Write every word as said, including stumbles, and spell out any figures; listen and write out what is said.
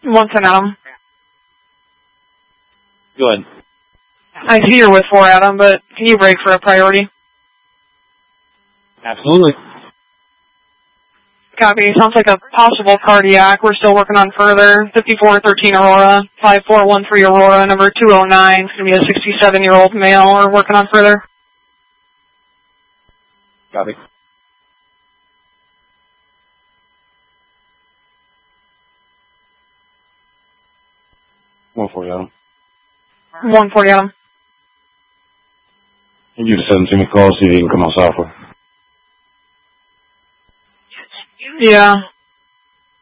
one ten Adam. Go ahead. I see you're with four Adam, but can you break for a priority? Absolutely. Copy. Sounds like a possible cardiac. We're still working on further. fifty-four thirteen Aurora, five four one three Aurora, number two oh nine. It's going to be a sixty-seven-year-old male. We're working on further. Copy. one forty Adam. one forty Adam. And you to seventeen me call, see if you can come on software. Yeah.